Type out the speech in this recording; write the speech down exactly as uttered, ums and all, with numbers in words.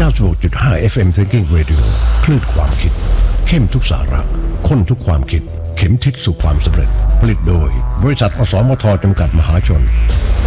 เก้าสิบหกจุดห้า เอฟ เอ็ม Thinking Radio คลื่นความคิดเข้มทุกสาระข้นทุกความคิดเข็มทิศสู่ความสำเร็จผลิตโดยบริษัทอสมทจำกัดมหาชน